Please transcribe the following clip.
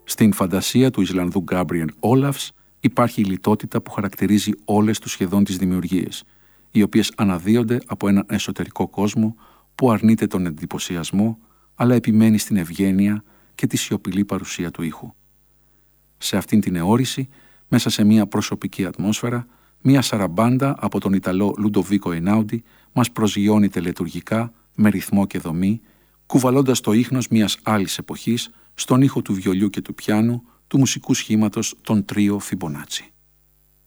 Στην φαντασία του Ισλανδού Γκάμπριελ Όλαφς υπάρχει η λιτότητα που χαρακτηρίζει όλες τους σχεδόν τις δημιουργίες, οι οποίες αναδύονται από έναν εσωτερικό κόσμο που αρνείται τον εντυπωσιασμό, αλλά επιμένει στην ευγένεια και τη σιωπηλή παρουσία του ήχου. Σε αυτήν την αιώρηση, μέσα σε μια προσωπική ατμόσφαιρα, μια σαραμπάντα από τον Ιταλό Λουντοβίκο Εινάουντι μας προσγειώνει τελετουργικά, με ρυθμό και δομή, κουβαλώντας το ίχνος μιας άλλης εποχής, στον ήχο του βιολιού και του πιάνου, του μουσικού σχήματος των Τρίο Φιμπονάτσι.